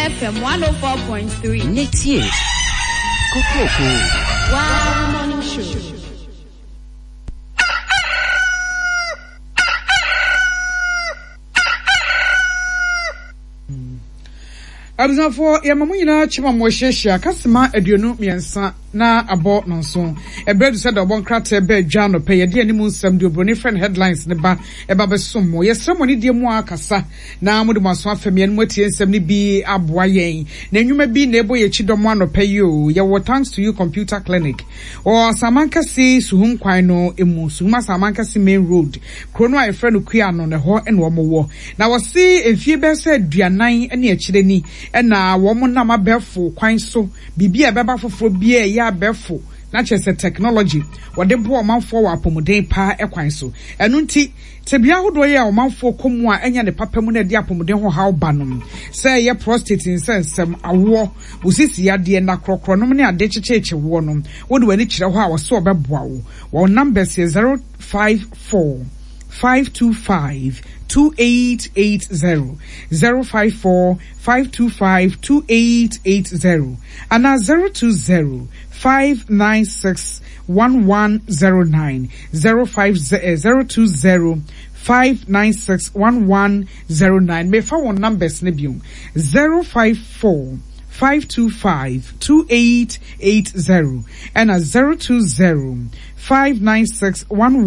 FM 104.3. Netie. Kokoko. Wow, morning show. Abzafo yamamuyina chima mwesheshia kasima eduonu miensa na abo nonso ebredu said obon krate be dwano pe yede ani mu nsam de obroni friend headlines ne ba eba besomo yesremo ni de mu akasa na mu de maso afem ye no tie nsam ni bi aboa yen na enwuma bi na ebo ye chidomo anope yo ye wo thanks to you computer clinic or samanka si suhun kwan no emu suhuma samanka si main road krono a friend kua no ne ho ene wo mo na wo si enfie be se aduanan ene akire ni ena wo mo na mabefo kwan so bibia beba foforo bia ya befo na chese technology wode bo manfo wa apomuden pa ekwan so enu nti tebia hodo ye o manfo komu a enya ne papa mu na de apomuden ho haw banom say ye prostate insensem awo osisi ya de na krokro no ne ade checheche wo no wode wani kire ho a wo so obeboa wo numbers 054 525 2880 054 525 2880 and 020 596 1109 020 596 1109 me fa one numbers ne biom 054 525 2880 and 020 596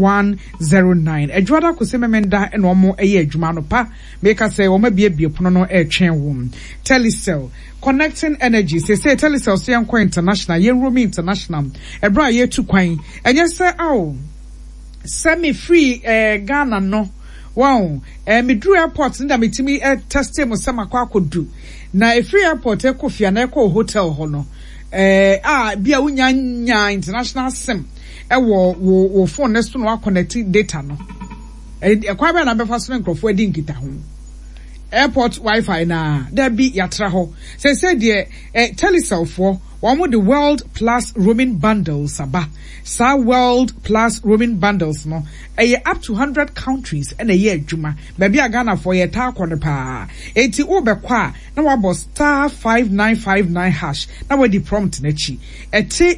1109 Ejwada kusememenda eno mo eye adwuma no pa make say wo ma bie pono no etwen wo Telecel connecting energy say Telecel so yanko international ye roam international ebra ye tu kwan enye say aw semi free Ghana no wow midru airport nda metimi test mo sama kwa akodu na free airport ekofia na ekọ hotel ho no bia unya international sim wo phone next no connect data no kwa be na be fa so nkrofo adi nkita ho airport wifi na there be yatra ho say de Telecel for one the World Plus roaming bundles aba sa World Plus roaming bundles no up to 100 countries and a year juma baby Ghana for ye ta kwone pa enti obekwa na wabo *5959 hash na we the prompt na chi eti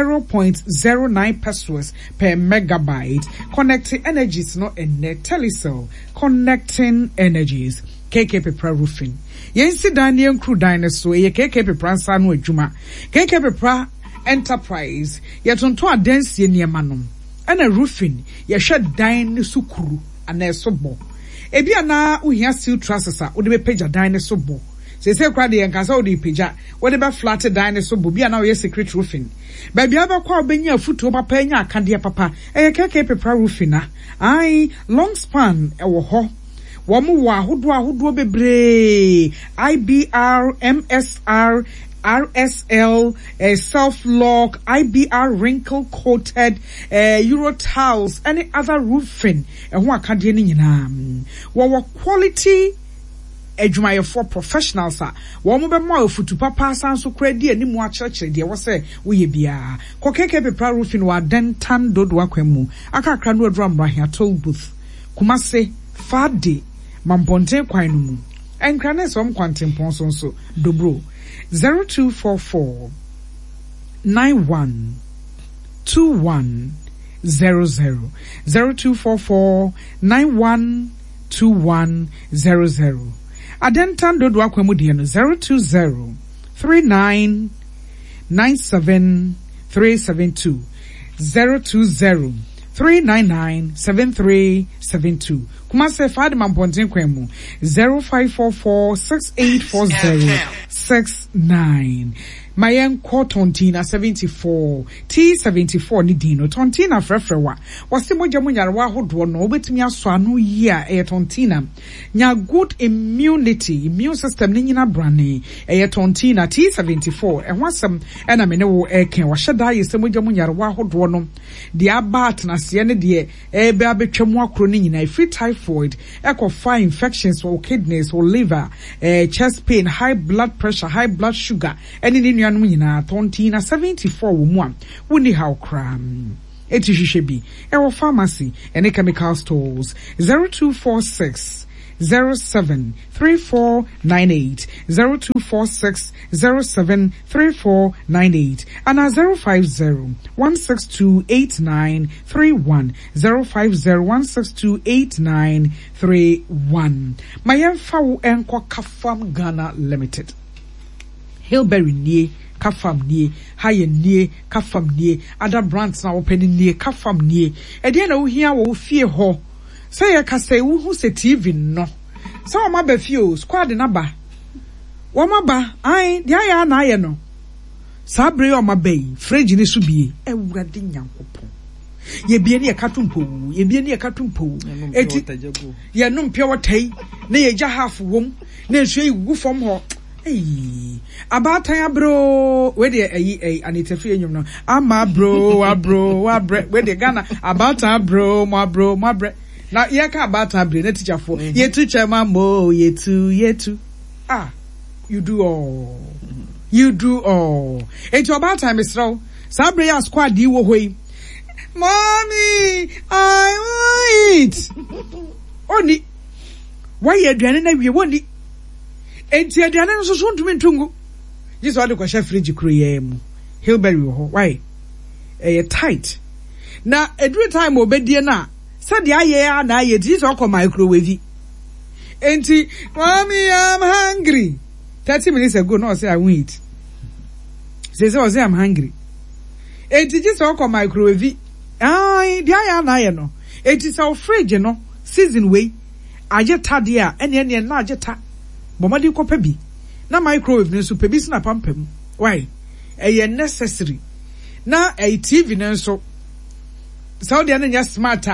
0.09 pesos per megabyte connecting energies no and Telecel connecting energies KKP Roofing yensi Daniel Crew Dinosaur ye KKP Pransa no adwuma KKP Pra Enterprise ye tonto adansie niema no ana roofing ye hwe dan ne sukuru ana esobo ebi ana uhia steel trusses a wode be page dan ne sobo se kwa de yankasa wode page wode be flat dan ne sobo bi ana ye secret roofing ba bia ba kwa obenya futuo papa enya akade papa KKP Pra Roofing na ai long span ewo ho Wamu wa hudu bebre IBR, MSR, RSL, self-lock, IBR wrinkle coated, Euro tiles, any other roofing. And what can you name? What quality edwuma for professionals are. Wamu be more futu papa sanso kredi ani mu achirchire de wo say wo ye bia. Ko KKP Pra Roofing wa dentan dodo akwemu. Aka kra no adura mrahia toll booth. Kumase fade Mamponte kwan no mu enkrane som kwantempon so dobro 0244 91 2100 0244 91 2100 adentan dodo akwemu de no 020 39 97 372 020 399-7372. Kumase Fadi Mampontin Kwemu 0544-6840-69. Mayen ko tontina 74 T74 ni dino tontina frefrewa wasi moja munyarwa hodo no obetumi aso anu yia tontina nya good immune system ni nyina brane tontina T74 ehwasem ena mene wo eken wa hyeda yese moja munyarwa hodo no de abat na se ne de ebe abetwam akro ni nyina free typhoid fire infections or kidneys or liver chest pain high blood pressure high blood sugar any nyina tontina 74 wo mu a woni how cram eti hwehwe bi ewo pharmacy and chemical stores 0246 0246073498 0246073498 and 050162893 050162893 Mayemfa enko Kafam Ghana Limited Hillberry nie Kafam nie Haye nie Kafam nie other brands na open nie Kafam nie e dey na wo hia wo fie ho say ya ka say wo hu se TV no say o ma ba fie o squad na ba wo ma ba ai dia ya na aye no sabre o ma ba yi fridge ni so bie ewurade nyankopon ye bie ne katumpo ye bie ne katumpo eti ye no mpia wotai na ye ja half wom na esu egu fom ho abatan bro we dey anitafi enyum no ama bro we dey Ghana abatan bro ma na ye ka abatan bre na teacher for ye tu chairman mo ye tu you do all it's about time Mr. Sabre ya squad di wo hoi mommy I want it oni why you aduane na wie woni enti aduane no so ntumi ntungu Jesus wade kwa chef fridge kro ye mu Hillberry wo ho why tight na every time obedie na said aye na aye Jesus okọ microwave enti mommy I'm hungry 30 minutes ago no say I won't eat say I'm hungry enti Jesus okọ microwave ai dia na aye no enti so fridge no season way aje tade a ene na aje ta bomadi kopa bi na microwave no so pebi na pampam why necessary na TV no so Saudi anya smart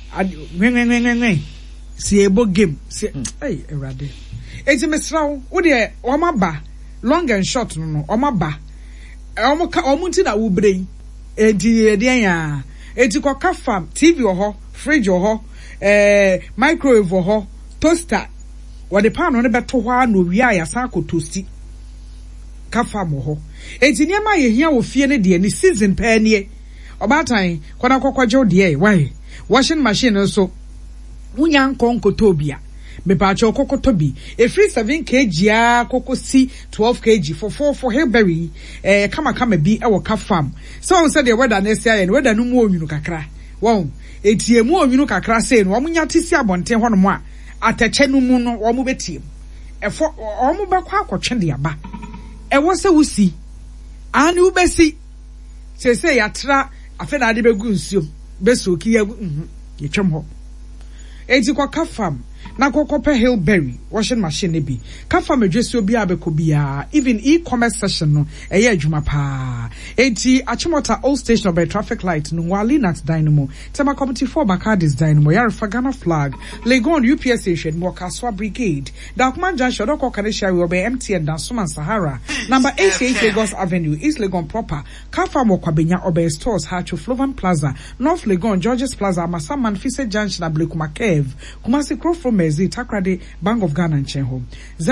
si ebo game si erade eti mesrawo wo de o ma ba long and short no o ma ba o mo nti na wo brei enti de anya eti ko Kafam TV ho fridge ho microwave ho toaster what the pan on the beto ho no wi aya san ko toasti Kafam ho enti niam aye hia wo fie ne de ni season pa nie obatan kwana kokwaje de why washing machine so wunya nkonko tobia me pa cho kokoto bi e free 7 kg a kokosi 12 kg for Hillberry kama bi e wo Kafam so say the weather next year and weather no mu onwunu kakra won etie mu onwunu kakra say no omunya tisi abonten ho no mo a atache no mu no wo mu betiem efo wo mu bekwa akotwe de aba e wo se wusi ani wo besi say yatra afa na ade begu nsuom besoki ye twem ho enti kwa Kafam na kokope Hillberry washing machine ne bi Kafam adwesi obi abeko bia even e-commerce session no eye adwuma pa enti achimota old station by traffic light no wa Linux Dynamo tema community 4 Bakadis Dynamo Yarefa Ghana flag Legon UPS station Mwakaswa brigade Darkman Junction doko kanisha we obe MTN Dansuman Sahara number 88 Lagos Avenue East Legon proper Kafam Kwabenya obe stores Hacho Flovan Plaza North Legon Georges Plaza Masaman Fise Junction Ablekuma Cave Kumasi Crow from Mezi Takrade Bank of Ghana Nchenho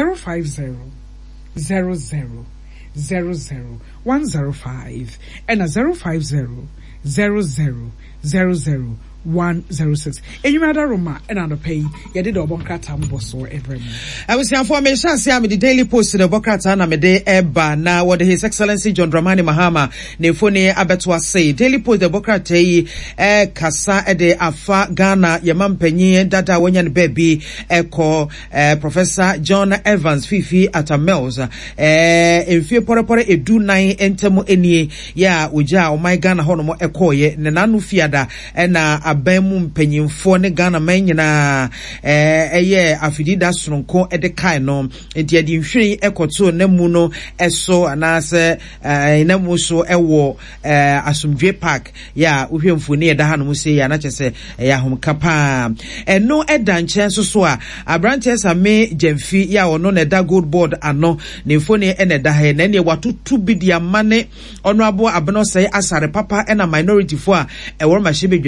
050-00-00-105 and a 050-00-00-106. Enyumada Roma and on the pay ya did obonkrata mboso every I was here for me share me the Daily Post the bokrata na me de eba na what His Excellency John Dramani Mahama ne fone abetwa say Daily Post the bokrata yi kasa de afa Ghana yamampanyi dada wonya ne baby eko Professor John Evans Fifi Atamels enfie porepore edu nan entemu enie ya oja o my Ghana hono mo ekoye ne nanu fiada na abemu mpanyimfo ne Ghana man nyina eye afidida sononko de kai no enti ade nhwiri ekoto na mu no eso anase na mu so ewo Asomdwe Park ya uhwemfo ne da hanu se ya na chese ya homkapa eno eda nchen so a abranches ame Jemfi ya ono ne da gold board ano ne fone ene da he na ne watutu bidia mane ono abo abeno sei asare papa ena minority fo a eworo mahye bedwafie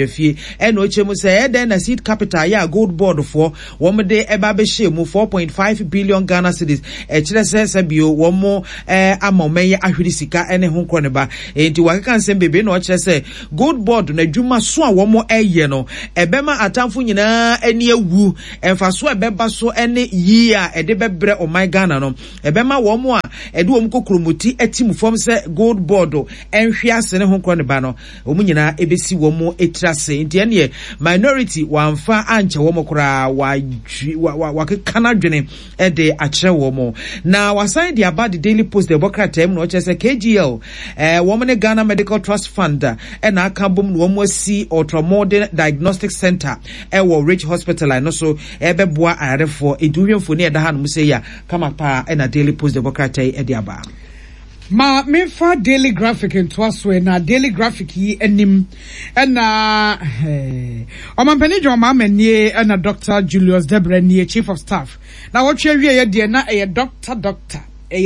eno chemu say den na seed capital ya gold board for wom de eba be shemu 4.5 billion Ghana cedis kire se bio wom amomeye ahwiri sika ene ho kro ne ba enti wakeka nsem bebe na o kire se gold board na dwuma so a wom eye no ebema atamfo nyina eni ewu emfa so ebeba so ene yi a ede bebre o my Ghana no ebema wom a ede wom kokromoti atimu fom se gold board enhwe ase ne ho kro ne ba no wom nyina ebesi wom etrase enti ene minority wamfa anche wom kra wa kana dwene ede akire wom na wasan dia ba the Daily Post the Democrat no chese KGL wom ne Ghana Medical Trust Fund na aka bom no wom asi ultramodern diagnostic center wo Rich Hospital no so ebeboa arefo eduhwemfo ne eda ha no say ya kama pa na Daily Post the Democrat ede aba ma mefa Daily Graphic into aswe na Daily Graphic yi enim na omampani jo ma manie na Dr. Julius Debra nie Chief of Staff na wotwe wie ye de na doctor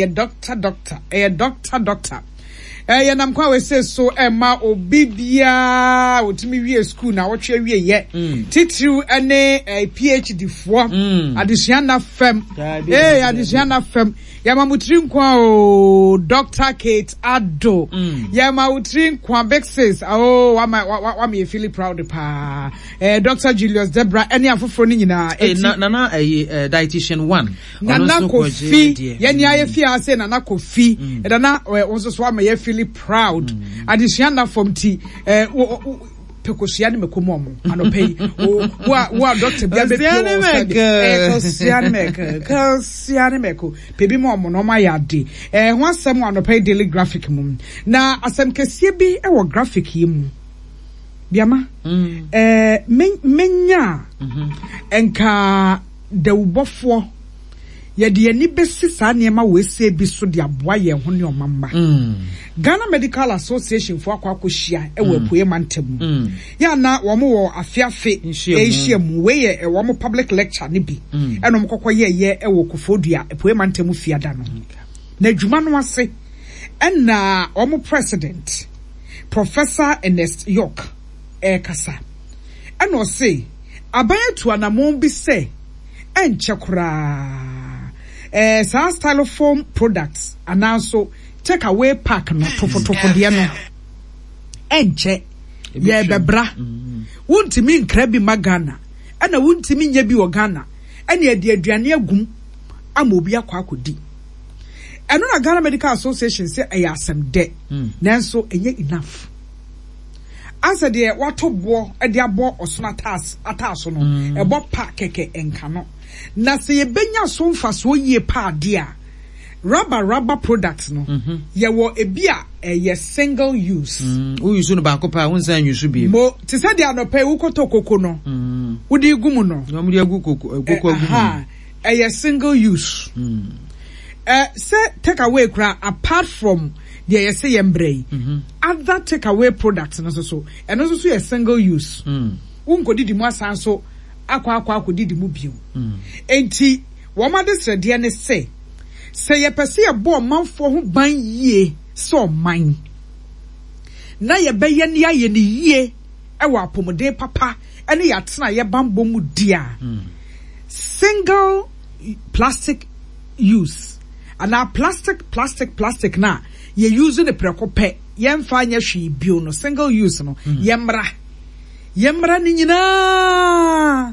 ye nam kwa we say so ma obibia otimi wie school na wotwe wie ye titru ene PhD fo additional fem additional fem ya mamutri nkwa o Dr. Kate Ado ya mamutri nkwa Bexes wa me feel proud pa Dr. Julius Debra ene afoforo ni nyina nana dietitian 1 nana Kofi ya ni aye fi ase nana Kofi na onso so ma ye feel proud additional from ti pekosia ne mekomo mo anopei wa doctor bia be kosiane meko pebi mo no ma yade ho asem anopei Daily Graphic mum na asem kesie bi e wo graphic yi mu biama menya enka dawubofo yede ani besi sa niema we se bi so de aboa ye ho ne omamba Ghana Medical Association for akwakohia e wo apuye mantam ya na wo mo wo afiafe ehia mu we ye wo mo public lecture ne bi eno mo kokoye ye e wo kofodua apuye mantam fiada no na dwuma no ase na wo mo president Professor Ernest York kasa eno say abayatu anamon bi se enche kura sa styrofoam products and also take away pack no tofo de no enche ye bebra wuntimi nkrabi magana ana wuntimi nya bi Ghana ana ade aduane agum amobi akodi eno na Ghana Medical Association say ayasem de nanso enye enough asa de watobo ade abo osona ataso no ebo pa keke enka no na se yebenya so mfaso yie pa ade a rubber products no ye wo ebia ye single use wo use no ba ko pa won san use bi mo te se de anopa wo koto koko no wo di gumu no no mo di agu koko agu ye single use say take away kra apart from the ye say yembrei other take away products no so and also so ye single use wo nkodi di mu asan so akwa akodi di mu bio enti wo ma de srede ne say ye pese ye bo manfo ho ban yie so man na ye beye ne aye ne yie e wa apomode papa ene ya tena ye bambo mu dia single plastic use ana plastic na ye use ne prekope ye mfa anya hwe bio no single use no ye mra ni nyina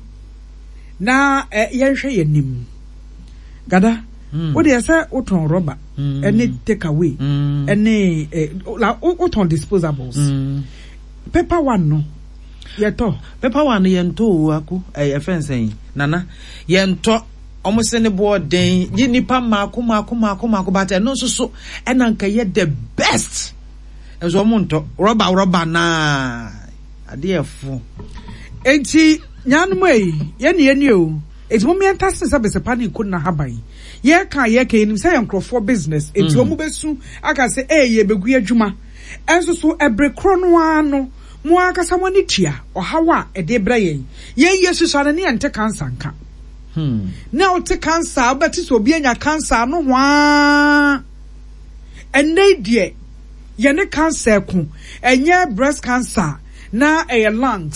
na ye hwe ye nim gada what they say oton rubber any take away any la oton disposables paper one no yeto paper one yento aku fence nana yento almost any board den yi nipa mako but no so enanka ye the best enzo monto rubber na adefo enti nyanum ye ne o eti mo mienta sense be sepani ko na haban ye ka nim say enkrofo business eti o mu besu aka say ye begu adwuma enso so ebrekro no ano mo aka sa woni tia ohawa e de bra yen ye susu na ne ente cancer nka na o te cancer obeti so obi anya cancer no hwa enne die ye ne cancer ku enye breast cancer na lungs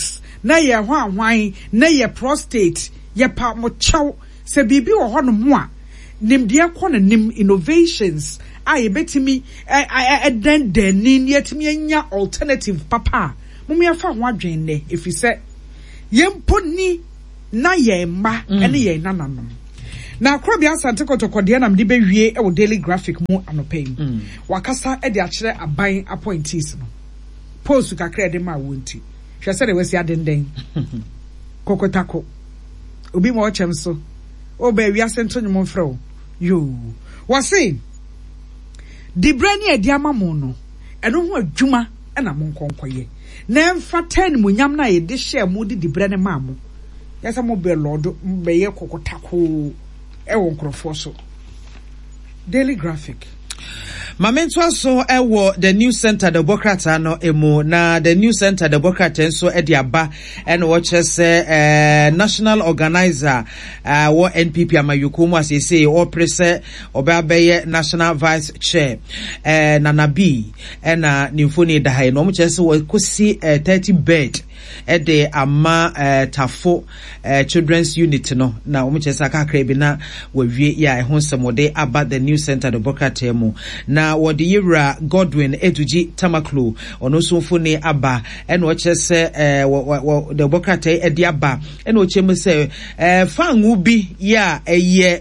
na ye hwan na ye prostate ye pa mo chaw se bibi wo ho no mo a nimde ko na nim innovations a betimi den denin yetimi anya alternative papa mum ya fa ho adwen ne efise yemponi na ye mma ene ye nananom na krobia asante kotokode na mde bewie e wo daily graphic mu anopem wakasa e de akere aban appointees no post kakra de ma wonti hwe se de wasi adenden kokotako obi mo chem so o ba wi asento nyum mfro yo wasi di brani e di amamu no eno ho adwuma e na mo nkonkoye na mfa 10 munyam na ye de share mu di brani mamu yasa mo be lord be ye kokotako e won krofo so daily graphic Mamento so ewo the new center the Bokrata no emu na the new center the Bokrata so e dia ba and watches national organizer wo NPP amayukumu as say or prese obabeye national vice chair Nanabi na nimfoni da hai no mo chese wo kosi 30 bed de ama tafo children's unit no na wo mo chese aka bi na wawie ya ehon semode about the new center the Bokrata mu na wode yira Godwin Eduji Tamaklo ono so mfoni aba eno chese the Bokrata e di aba eno chemu se fangu bi ya eye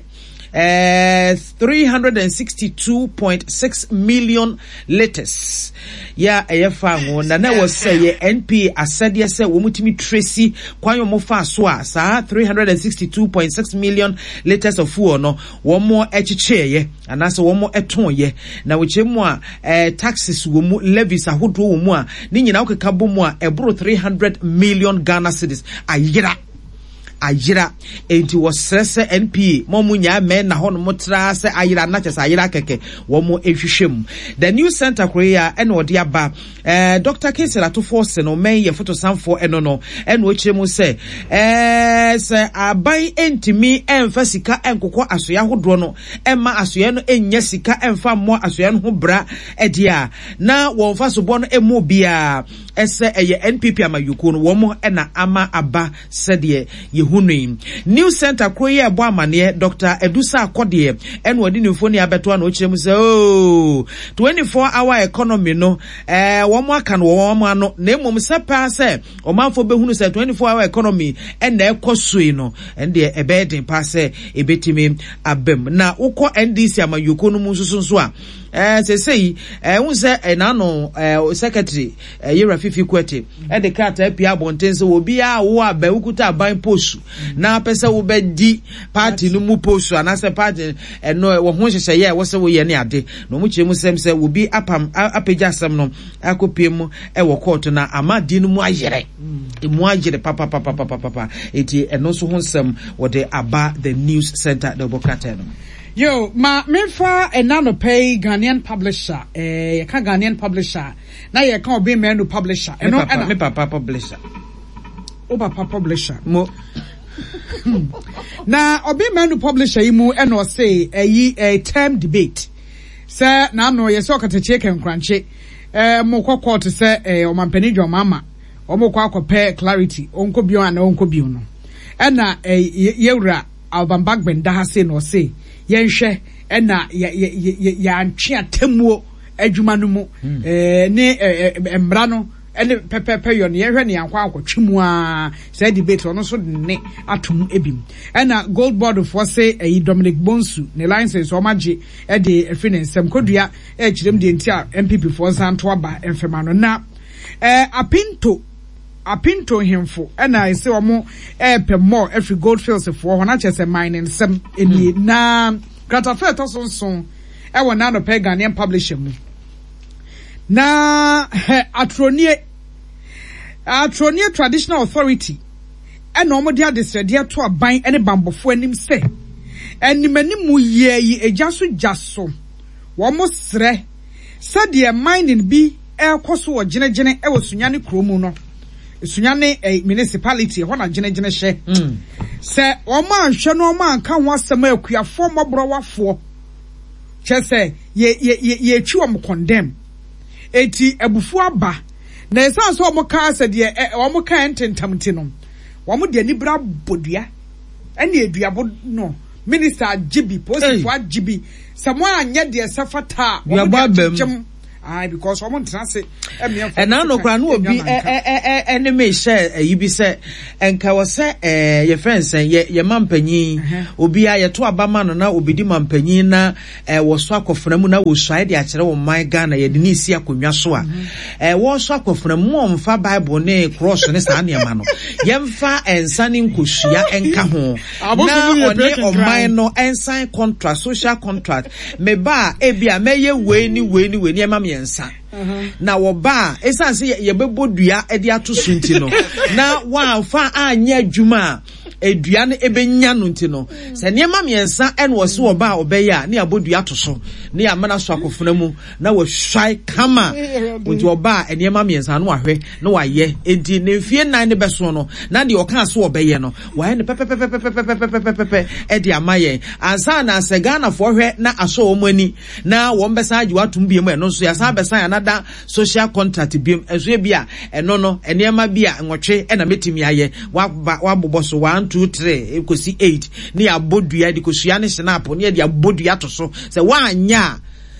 362.6 million liters ya fangu na was say NP asade se wo mutimi tracy kwan yo mo fa so a sa 362.6 million liters of fuel no wo mo echicheye anase wo mo etonye na wo chemu a taxes wo mu levies ahodo wo mu a ni nyina wo keka bo mu a ebro 300 million Ghana cedis ayira enti was stress NP momu nya men na hono motra se ayira na chesa ayira keke wo mo ehwehwem the new center korea eno ode aba Dr. Kesela to force no men ye photo samfo eno no eno chiremu se se abai entimi emfa sika enkokọ asoya hodo no emma asoya no enya sika emfa mo asoya no ho bra edia na wonfa so bo no emu bia ese eye NPP amayuko no wo mo ena ama aba sede Hunin. New center Korea Boamane Dr. Edusa Akode and wadi nifoni abeto na ochiremu se 24-hour economy no womo aka no womo ano na emom se pa se omanfo behunu se 24-hour economy and na ekosui no and the ebedin pa se ebetimi abem na ukọ NDC amayuko no mususunso a say unse na no secretary Yera Fifi Kwete and the cat apia bontense will be a wo aba ukuta ban post na pesa wo be di party no mu post anase party no wo ho hyehye ye wo se wo ye ne ade no mu chemu sem se wo bi apam apeja sem no akopiem e wo court na amadi no mu ayere papa eti eno so ho sem wo de aba the news center the Bokrata no. Yo, mefa enano pay Ghanaian publisher. Ka Ghanaian publisher. Na ye kan obi me no publisher. Me papa publisher. Oba papa publisher. Mo. Na obi me no publisher imu eno say a term debate. Sir na no ye so kateche ken kranche. Mo kokko to say o mampani jo mama. O mo kwa akopɛ clarity. Onko bio ana onko bio no. Ena yewra Albambag benda ha say no say yenhwe ena ya antwe atemuo adwuma no mu ne embra no ene pepepe yo ne yehwe ne yankwa akwatwemu a say debate ono so ne atom ebim ena gold board for say Dominic Bonsu ne license o magye e de efinensem kodua e kirem de nti a MPP for santo aba enfema no na apinto himfo ena ise omo pe more every goldfields for hona chese mining sem eni na gratafe to sonson e wona no pe Ghanaian publisher mu na atronie traditional authority ena omo dia desrede to aban ene bambofo anim se enimanimu yeyi ejaso wo mo sre sade mining bi ekoso wo genegene e wo sunyane kromu no sunyane municipality hona genegene hye se o ma hwe no ma nka ho asem akuafo mobrowafo chese ye twi om condemn eti ebufu aba na esan so omo ka se de omo ka ententam ti no omo de nibra bodua ene eduabo no minister Gibi post for Gibi someone anya de safata omo because someone transe and now no kra no obi enemy share yibi say enka wo say your friends ye mampanyin obi a ye to abama no na obi di mampanyin na wo so akofona mu na wo so ade a kire wo man Ghana ye de ni isi akonwa so a wo so akofona mu omfa Bible ne cross ne sa ne ma no yemfa ensa ne nkohua enka ho na oni oman no ensign contract social contract me ba ebia meye we ni e ma me ensa na wo ba esan se ye bebodua e de ato so nti no na wa fa anya adwuma edua ne ebenya no nti no se ne ma me ensa en wo se wo ba obeya ne abodua to so ne amana so akofuna mu na wo hwai kama nti wo ba ne ma me ensa no ahwe na wa ye enti ne fie nan ne beso no na de oka so obeye no wa ne pepepepepepepepepepe e de amaye ansa na se Ghana fo hwe na aso omani na wo mbesa agi watum biem e no so ya sa besa ya na social contract biem enso e bia eno no enema bia nwotwe e na metimi aye wa boboso 1 2 3 ekosi 8 ne ya bodua de kosua ne snap ne ya bodua to so se wa anya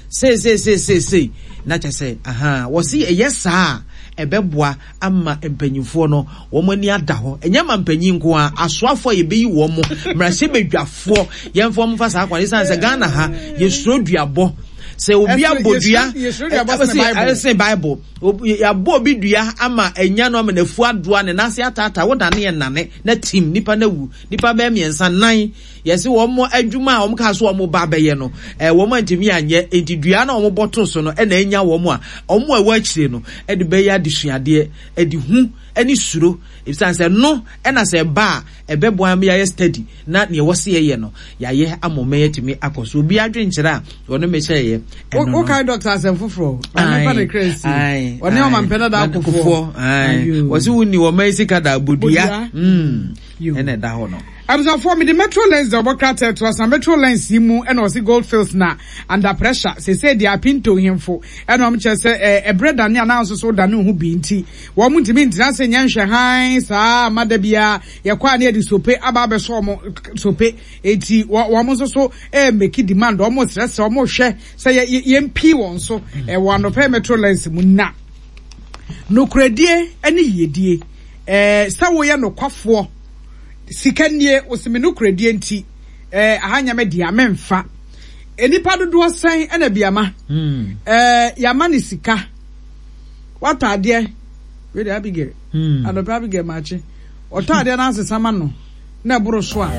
se na chese wo si yesa ebeboa ama empanyimfo no wo mani ada ho enyama mpanyin nko a asoafo ye beyi wo mo mrahye bedwafo yemfo mo fa sa kwani se Ghana ha ye suro duabo se obi abodua say Bible ya bo bi dua ama enya no na fu adoa ne nase atata woda ne nane na team nipa na wu nipa ba miensa nan yesi wo mo adwuma a wo ka so wo mo ba be ye no wo mo antimi anye enti dua na wo boto so no e na enya wo mo a wa chire no e de be ya desuade e de hu ani suro ibisan se no e na se ba e be boa me ya steady na ne wo se ye no ya ye amome yetimi akoso obi adwen kire a wo no me che ye o kind doctor say fufuro na pa crazy oni o man pena da akofo wo se woni wo mai sika da bodua ene da ho no abza for me the metro lens the Obokrata to us metro lens yimu and was Goldfields na under pressure say they are pinto himfo and am che say e bread and announce so da no hu bi nti wo mu ntimi ntina se nyanhwe han saa madabia ye kwa na di sope aba be so mo sope eti wo mo so make demand o mo stress o mo hwe say ye mpi won so wo no pe metro lens mu na no kredie ene yedie sa wo ye no kwafo sikanie osimenu kredie nti ahanya me dia memfa enipa dodo san ena biama yama ni sika watade we dey Abigail Abigail machi otade na asesama no na buru so a